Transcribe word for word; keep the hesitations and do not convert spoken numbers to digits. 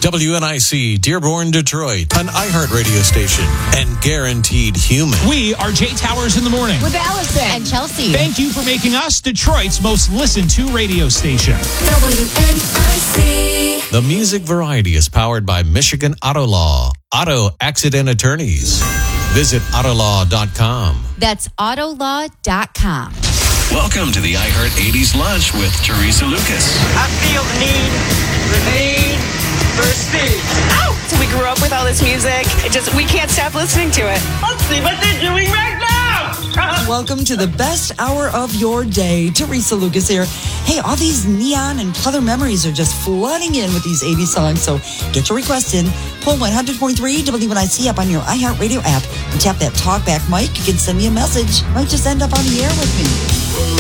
W N I C, Dearborn, Detroit, an iHeart radio station, and Guaranteed Human. We are Jay Towers in the morning. With Allison and Chelsea. Thank you for making us Detroit's most listened to radio station. W N I C. The music variety is powered by Michigan Auto Law, auto accident attorneys. Visit autolaw dot com. That's autolaw dot com. Welcome to the iHeart eighties Lunch with Teresa Lucas. I feel the need, the need for speed. Ow! So we grew up with all this music. It just, we can't stop listening to it. Let's see what they're doing right now. Welcome to the best hour of your day. Teresa Lucas here. Hey, all these neon and pleather memories are just flooding in with these eighties songs. So get your request in. Pull one hundred point three W N I C up on your iHeartRadio app and tap that talkback mic. You can send me a message. Might just end up on the air with me.